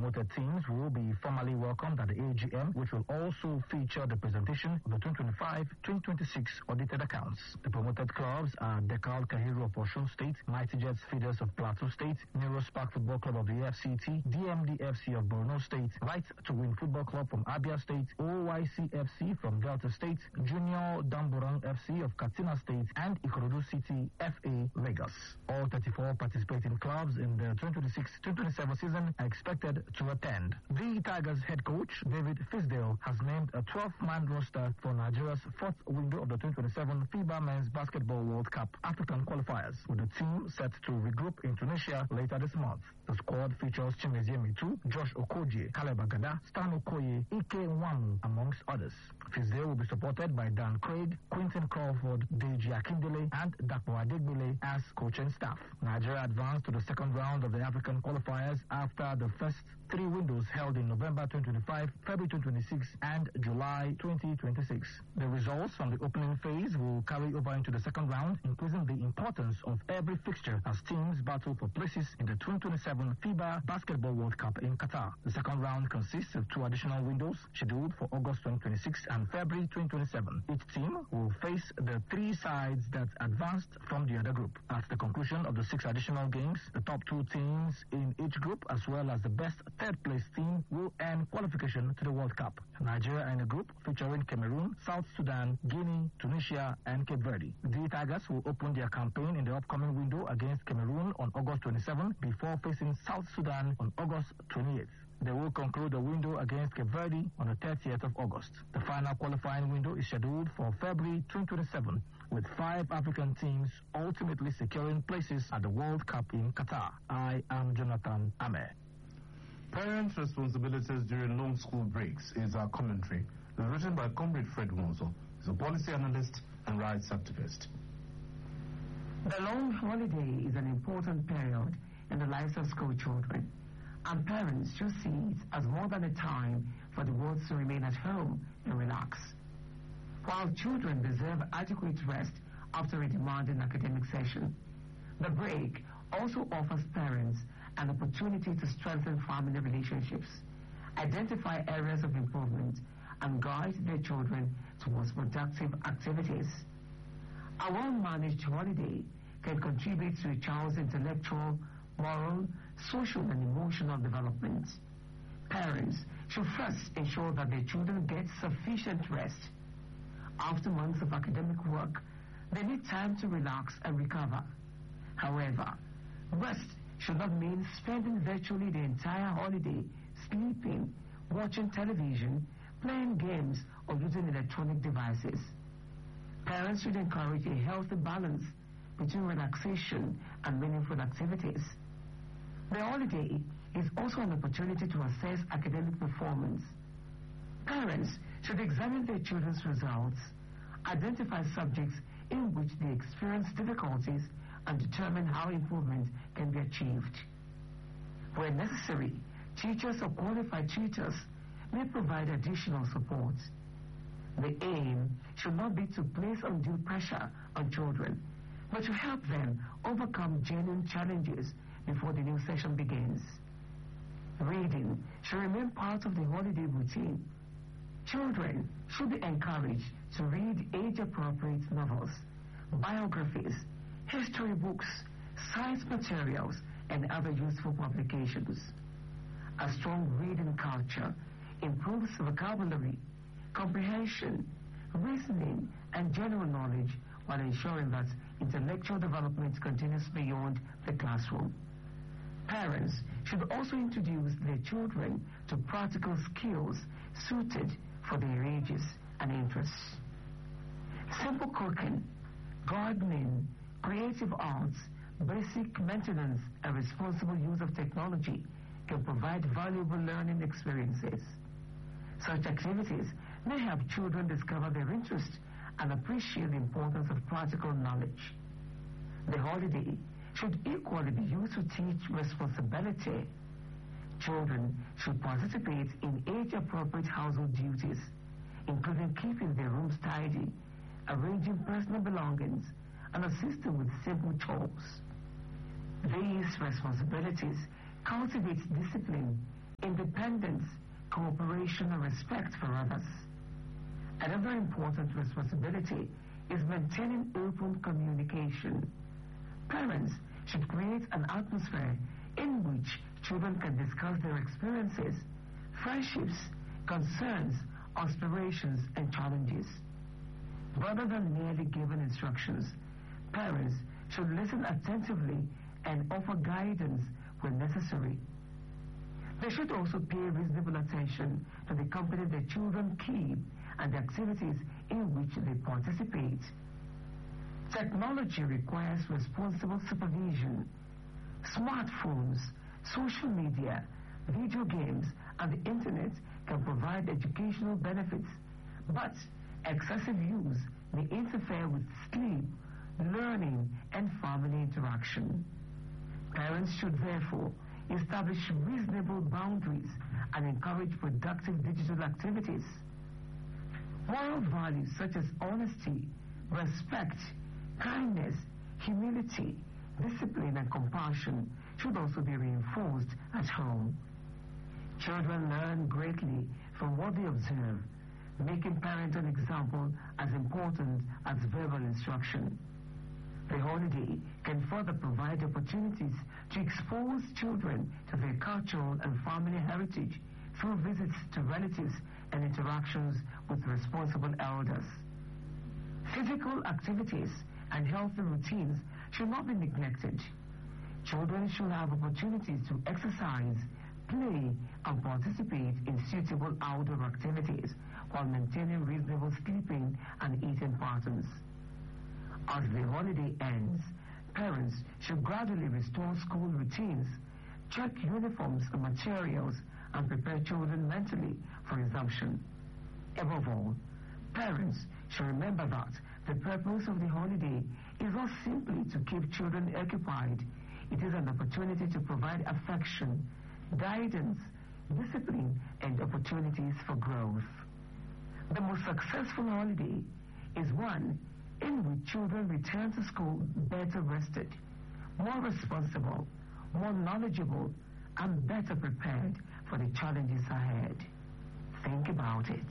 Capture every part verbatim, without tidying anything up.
promoted teams will be formally welcomed at the A G M, which will also feature the presentation of the twenty twenty-five twenty twenty-six audited accounts. The promoted clubs are Dekal Kahiru of Osun State, Mighty Jets Feeders of Plateau State, Neros Park Football Club of the F C T, D M D F C of Borno State, Right to Win Football Club from Abia State, O Y C F C from Delta State, Junior Damburang F C of Katsina State, and Ikorodu City F A Lagos. All thirty-four participating clubs in the twenty twenty-six twenty twenty-seven season are expected to attend. The Tigers head coach, David Fisdale, has named a twelve-man roster for Nigeria's fourth window of the twenty twenty-seven FIBA Men's Basketball World Cup African qualifiers, with the team set to regroup in Tunisia later this month. The squad features Chimezie Mitu, Josh Okogie, Caleb Agada, Stan Okoye, Ike Nwamu, amongst others. Fisdale will be supported by Dan Craig, Quinton Crawford, Deji Akindele, and Dapo Adegbile as coaching staff. Nigeria advanced to the second round of the African qualifiers after the first three windows held in November twenty twenty-five, February twenty twenty-six, and July twenty twenty-six. The results from the opening phase will carry over into the second round, increasing the importance of every fixture as teams battle for places in the twenty twenty-seven FIBA Basketball World Cup in Qatar. The second round consists of two additional windows scheduled for August twenty twenty-six and February twenty twenty-seven. Each team will face the three sides that advanced from the other group. At the conclusion of the six additional games, the top two teams in each group, as well as the best third place team, will earn qualification to the World Cup. Nigeria are in a group featuring Cameroon, South Sudan, Guinea, Tunisia, and Cape Verde. The Tigers will open their campaign in the upcoming window against Cameroon on August twenty-seventh before facing South Sudan on August twenty-eighth. They will conclude the window against Cape Verde on the thirtieth of August. The final qualifying window is scheduled for February twenty twenty-seven, with five African teams ultimately securing places at the World Cup in Qatar. I am Jonathan Ame. Parents' responsibilities during long school breaks is our commentary. It was written by Comrade Fred Monzo. He's a policy analyst and rights activist. The long holiday is an important period in the lives of school children, and parents should see it as more than a time for the world to remain at home and relax. While children deserve adequate rest after a demanding academic session, the break also offers parents an opportunity to strengthen family relationships, identify areas of improvement, and guide their children towards productive activities. A well-managed holiday can contribute to a child's intellectual, moral, social, and emotional development. Parents should first ensure that their children get sufficient rest. After months of academic work, they need time to relax and recover. However, rest should not mean spending virtually the entire holiday sleeping, watching television, playing games, or using electronic devices. Parents should encourage a healthy balance between relaxation and meaningful activities. The holiday is also an opportunity to assess academic performance. Parents should examine their children's results, identify subjects in which they experience difficulties, and determine how improvement can be achieved. Where necessary, teachers or qualified tutors may provide additional support. The aim should not be to place undue pressure on children, but to help them overcome genuine challenges before the new session begins. Reading should remain part of the holiday routine. Children should be encouraged to read age-appropriate novels, biographies, history books, science materials, and other useful publications. A strong reading culture improves vocabulary, comprehension, reasoning, and general knowledge while ensuring that intellectual development continues beyond the classroom. Parents should also introduce their children to practical skills suited for their ages and interests. Simple cooking, gardening, creative arts, basic maintenance, and responsible use of technology can provide valuable learning experiences. Such activities may help children discover their interests and appreciate the importance of practical knowledge. The holiday should equally be used to teach responsibility. Children should participate in age-appropriate household duties, including keeping their rooms tidy, arranging personal belongings, and assisting with simple chores. These responsibilities cultivate discipline in the independence, cooperation, and respect for others. Another important responsibility is maintaining open communication. Parents should create an atmosphere in which children can discuss their experiences, friendships, concerns, aspirations, and challenges. Rather than merely giving instructions, parents should listen attentively and offer guidance when necessary. They should also pay reasonable attention to the company their children keep and the activities in which they participate. Technology requires responsible supervision. Smartphones, social media, video games, and the internet can provide educational benefits, but excessive use may interfere with sleep, learning, and family interaction. Parents should therefore establish reasonable boundaries and encourage productive digital activities. Moral values such as honesty, respect, kindness, humility, discipline, and compassion should also be reinforced at home. Children learn greatly from what they observe, making parental example as important as verbal instruction. The holiday can further provide opportunities to expose children to their cultural and family heritage through visits to relatives and interactions with responsible elders. Physical activities and healthy routines should not be neglected. Children should have opportunities to exercise, play, and participate in suitable outdoor activities while maintaining reasonable sleeping and eating patterns. As the holiday ends, parents should gradually restore school routines, check uniforms and materials, and prepare children mentally for resumption. Above all, parents should remember that the purpose of the holiday is not simply to keep children occupied. It is an opportunity to provide affection, guidance, discipline, and opportunities for growth. The most successful holiday is one in which children return to school better rested, more responsible, more knowledgeable, and better prepared for the challenges ahead. Think about it.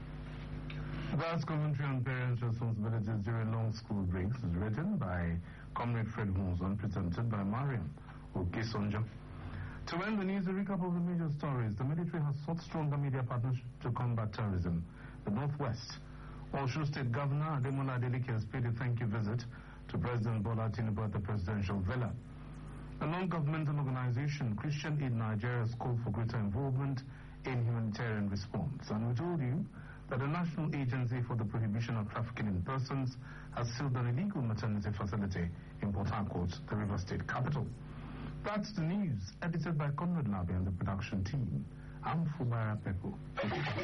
That's commentary on parents' responsibilities during long school breaks is written by Comrade Fred Moose and presented by Mariam Okisonja. To end the news, a recap of the major stories. The military has sought stronger media partnership to combat terrorism. The Northwest. Osho State Governor Ademola Adeleke has paid a thank you visit to President Bola Tinubu at the presidential villa. A non-governmental organization, Christian Aid Nigeria, has called for greater involvement in humanitarian response. And we told you that the National Agency for the Prohibition of Trafficking in Persons has sealed an illegal maternity facility in Port Harcourt, the River State capital. That's the news, edited by Conrad Labi and the production team. I'm Fubara Peko.